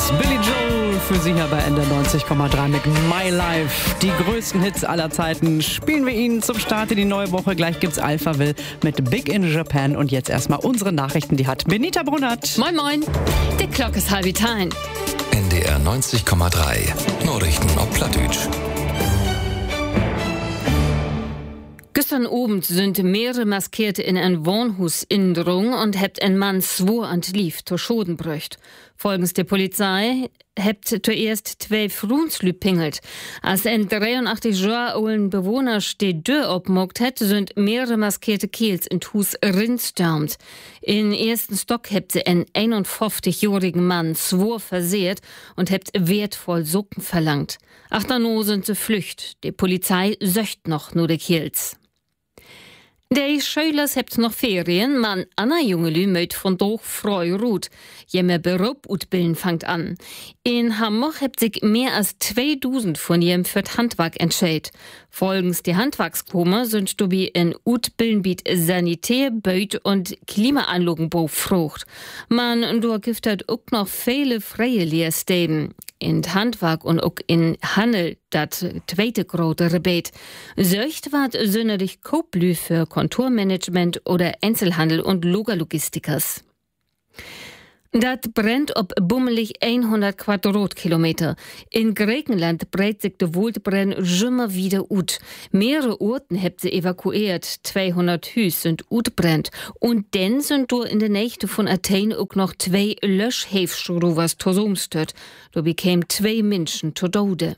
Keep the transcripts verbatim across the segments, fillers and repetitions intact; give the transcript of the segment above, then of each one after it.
Billy Joel für Sie hier bei N D R neunzig Komma drei mit My Life. Die größten Hits aller Zeiten spielen wir Ihnen zum Start in die neue Woche. Gleich gibt's Alphaville mit Big in Japan. Und jetzt erstmal unsere Nachrichten, die hat Benita Brunnert. Moin moin, die Glock ist halb time. N D R neunzig Komma drei. Nachrichten auf Plattdeutsch. Gestern Abend sind mehrere Maskierte in ein Wohnhaus indrungen und hebt ein Mann zwei an lief zur Schoden bröcht. Folgens der Polizei hebt zuerst zwei Frunslü pingelt. Als ein dreiundachtzig Jahre alten Bewohner die Tür obmogt hat, sind mehrere maskierte Kiels in Hus rinstürmt. In ersten Stock hebt sie einen einundfünfzigjährigen Mann zwei versehrt und hebt wertvoll Socken verlangt. Achterno sind sie flücht. Die Polizei söcht noch nur die Kiels. Die Schülers hebt noch Ferien, man Anna Jungelü möcht von doch freu ruht. Jemme Beruf utbilden fangt an. In Hamburg hebt sich mehr als zweitausend von jem für Handwerk entscheidt. Folgens die Handwerkskommer sind dobi in Utbildenbiet Sanitär, Beut und Klimaanlagenbau frucht. Man durchgiftet auch noch viele freie Lehrstäben. In Handwerk und auch in Handel, dat zweite große Rebet. Söcht wat sünnerlich Koplü für Konturmanagement oder Einzelhandel und Logistikers. Dat brennt ob bummelig hundert Quadratkilometer. In Griechenland breit sich de Waldbrenn immer wieder ut. Mehrere Orten hebt sie evakuiert, zweihundert Hüs sind utbrennt. Und denn sind do in der Nächte von Athen auch noch zwei Löschhäfschrovers tosumstört. Da bekämen zwei Menschen to Tode.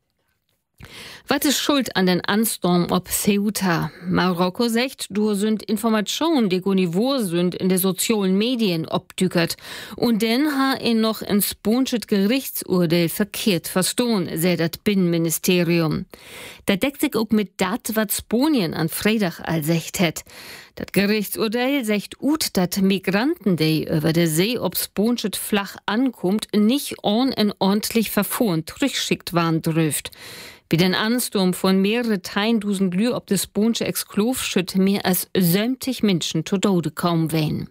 Was ist schuld an den Ansturm ob Ceuta? Marokko sagt, du sind Informationen, die go Niveau sind in den sozialen Medien obdückert. Und dann ha ihn noch ins Bonschet Gerichtsurteil verkehrt verstohn, sei dat Binnenministerium. Da deckt sich auch mit dat, was Sponien an Freitag all secht het. Dat Gerichtsurteil secht ut, dat Migranten, die über der See ob's Bonschet flach ankommt, nicht on en ordentlich verfuhren, zurückschickt waren dröft. Wie den Ansturm von mehrere Tausend Lü ob des Bonsche Exklov schütt mehr als sämtlich Menschen zu Tode kaum wehen.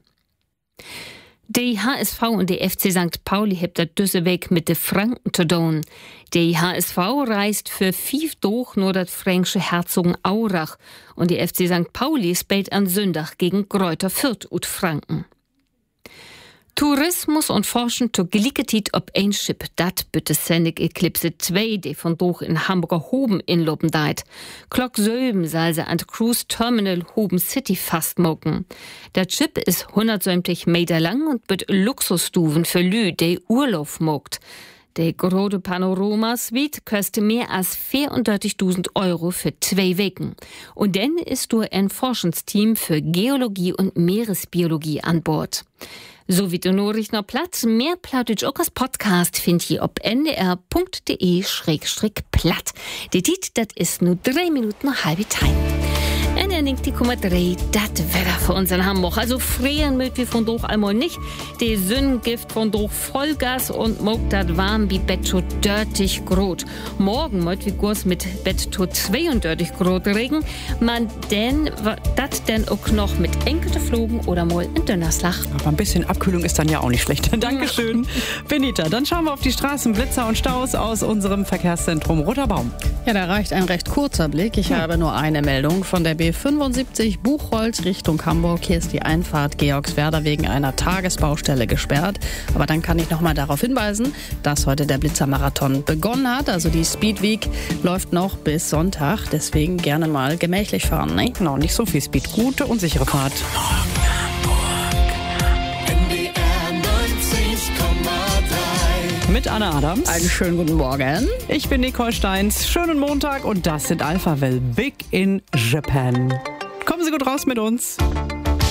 Die H S V und der F C Sankt Pauli hebt dat düsse weg mit de Franken zu tun. Die H S V reist für fief durch nur dat fränkische Herzogenaurach und die F C Sankt Pauli spielt an Sündach gegen Greuther Fürth und Franken. Tourismus und Forschen to Glicketit ob ein Schiff, dat bitte Scenic Eclipse zwei, die von durch in Hamburger Hoben inloben deit. Glock söben soll sie an Cruise Terminal Hoben City fast mocken. Dat Schiff ist hundertsiebzig Meter lang und wird Luxusstufen für Lü, die Urlaub mogt. Der große Panorama-Suite kostet mehr als vierunddreißigtausend Euro für zwei Wochen. Und dann ist nur ein Forschungsteam für Geologie und Meeresbiologie an Bord. So wie der Nachrichten auf Platz, mehr Plattdeutsch auch als Podcast findet ihr auf n d r punkt d e schrägstrich platt. Die Tit, das ist nur drei Minuten nach halbe Time. Und dann denkt die Komma drei, das Wetter für uns in Hamburg. Also frieren mögt wir von doch einmal nicht. Die Sonnengift von doch Vollgas und mogt das warm wie Bett zu dörtig Grot. Morgen mögt wir Kurs mit Bett zu zweiunddreißig Grot regen. Man denn, das denn auch noch mit enkelte Flogen oder mal in Dönnerslach. Aber ein bisschen Abkühlung ist dann ja auch nicht schlecht. Dankeschön, Benita. Dann schauen wir auf die Straßen, Blitzer und Staus aus unserem Verkehrszentrum Roter Baum. Ja, da reicht ein recht kurzer Blick. Ich hm. habe nur eine Meldung von der B fünfundsiebzig Buchholz Richtung Hamburg. Hier ist die Einfahrt Georgswerder wegen einer Tagesbaustelle gesperrt. Aber dann kann ich noch mal darauf hinweisen, dass heute der Blitzermarathon begonnen hat. Also die Speed Week läuft noch bis Sonntag. Deswegen gerne mal gemächlich fahren. Ne? Genau, nicht so viel Speed. Gute und sichere Fahrt. Mit Anna Adams. Einen schönen guten Morgen. Ich bin Nicole Steins. Schönen Montag und das sind Alphaville Big in Japan. Kommen Sie gut raus mit uns.